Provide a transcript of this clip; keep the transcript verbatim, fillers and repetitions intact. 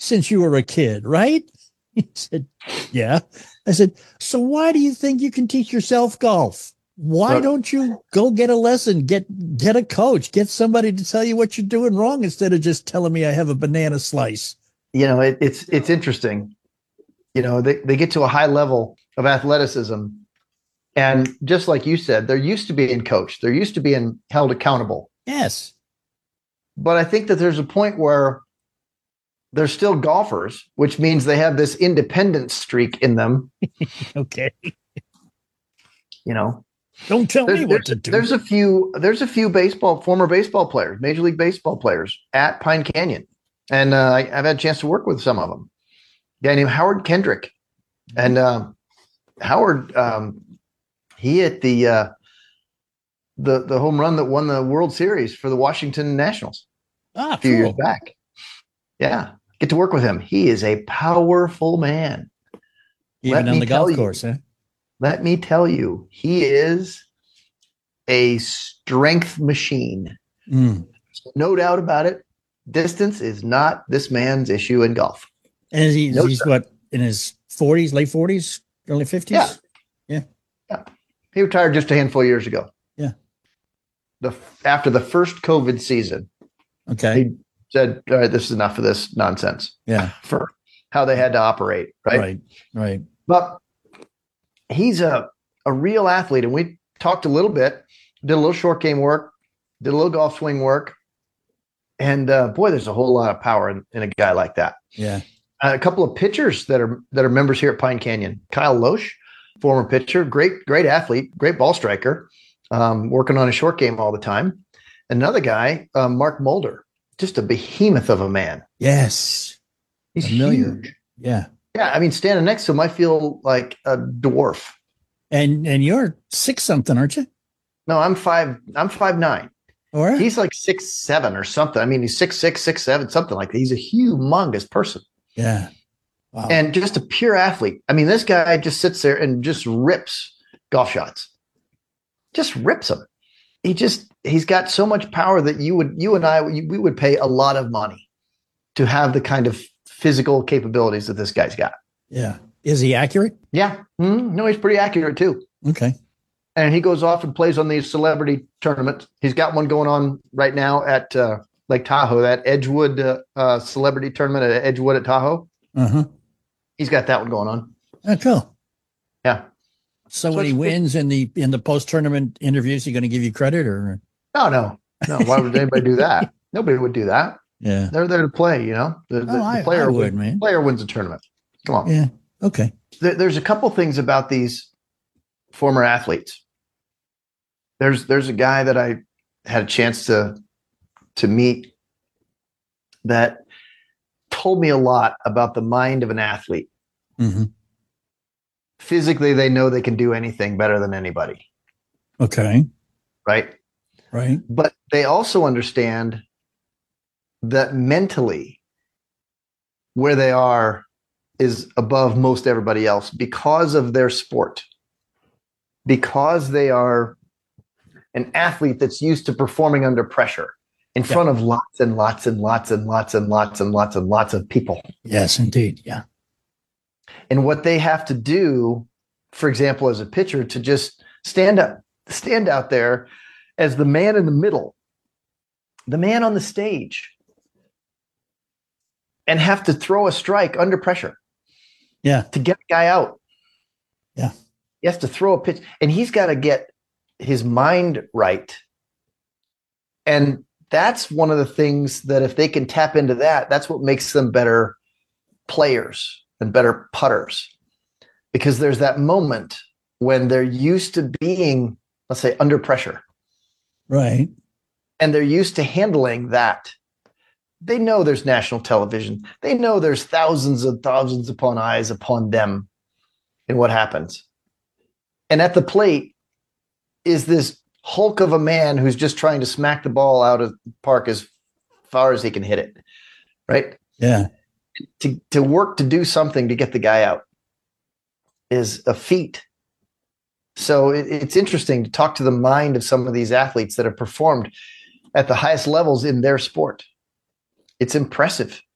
since you were a kid, right? He said, yeah. I said, so why do you think you can teach yourself golf? Why Look, don't you go get a lesson, get get a coach, get somebody to tell you what you're doing wrong instead of just telling me I have a banana slice? you know, it, it's it's interesting. You know, they, they get to a high level of athleticism. And just like you said, they're used to being coached. They're used to being held accountable. Yes. But I think that there's a point where they're still golfers, which means they have this independent streak in them. Okay. You know, Don't tell there's, me what there's, to do. there's a few there's a few baseball former baseball players, Major League Baseball players at Pine Canyon, and uh, I, I've had a chance to work with some of them. A guy named Howard Kendrick, and uh, Howard um, he hit the uh, the the home run that won the World Series for the Washington Nationals Ah, a few years cool. back. Yeah, get to work with him. He is a powerful man. Even Let on me the tell golf you. course, huh? Let me tell you, he is a strength machine. Mm. No doubt about it. Distance is not this man's issue in golf. And he's, No, he's what, in his forties, late forties, early yeah, fifties? Yeah. yeah. He retired just a handful of years ago. Yeah. The after the first COVID season, Okay. he said, "All right, this is enough of this nonsense." Yeah. For how they had to operate, right? Right. Right. But he's a a real athlete, and we talked a little bit, did a little short game work, did a little golf swing work, and uh, boy, there's a whole lot of power in, in a guy like that. Yeah. Uh, a couple of pitchers that are that are members here at Pine Canyon. Kyle Loesch, former pitcher, great great athlete, great ball striker, um, working on a short game all the time. Another guy, uh, Mark Mulder, just a behemoth of a man. Yes. He's Familiar. huge. Yeah. Yeah, I mean, standing next to him, I feel like a dwarf. And and you're six something, aren't you? No, I'm five. I'm five nine. All right. He's like six seven or something. I mean, he's six six, six seven, something like that. He's a humongous person. Yeah. Wow. And just a pure athlete. I mean, this guy just sits there and just rips golf shots. Just rips them. He just he's got so much power that you would you and I we would pay a lot of money to have the kind of physical capabilities that this guy's got. Yeah. Is he accurate? Yeah. Mm-hmm. No, he's pretty accurate too. Okay. And he goes off and plays on these celebrity tournaments. He's got one going on right now at uh, Lake Tahoe, that Edgewood uh, uh, celebrity tournament at Edgewood at Tahoe. Uh-huh. He's got that one going on. Oh, cool. Yeah. So, So when he it's- wins in the in the post tournament interviews, he going to give you credit or No, no, no. Why would anybody do that? Nobody would do that. yeah. They're there to play, you know. The, the, Oh, I- the player I would, win- man. Player wins a tournament. Come on. Yeah. Okay. There, there's a couple things about these former athletes. There's there's a guy that I had a chance to to meet that told me a lot about the mind of an athlete. Mm-hmm. Physically, they know they can do anything better than anybody, Okay. right? Right. But they also understand that mentally, where they are is above most everybody else because of their sport, because they are an athlete that's used to performing under pressure in front of lots and lots and lots and lots and lots and lots and lots of people. Yes, indeed. Yeah. And what they have to do, for example, as a pitcher, to just stand up, stand out there as the man in the middle, the man on the stage, and have to throw a strike under pressure. Yeah. To get a guy out. Yeah. He has to throw a pitch, and he's got to get his mind right. And that's one of the things that if they can tap into that, that's what makes them better players and better putters. Because there's that moment when they're used to being, let's say, under pressure. Right. And they're used to handling that. They know there's national television. They know there's thousands and thousands upon eyes upon them in what happens. And at the plate is this hulk of a man who's just trying to smack the ball out of the park as far as he can hit it, right? Yeah. To, to work to do something to get the guy out is a feat. So it, it's interesting to talk to the mind of some of these athletes that have performed at the highest levels in their sport. It's impressive.